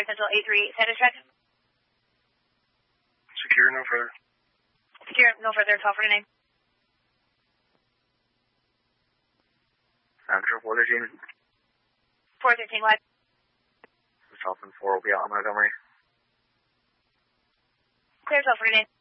Central 83 status check. Secure, no further. Secure, no further. 1249. Control 413. 413 wide. Dolphin 4 will be out on Montgomery. Clear 1249.